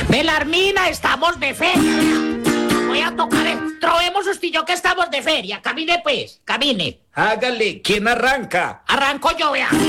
Belarmina, estamos de feria. Vea. Voy a tocar Trovemos ustillo que estamos de feria. Camine pues, camine. Hágale, ¿quién arranca? Arranco yo, vea.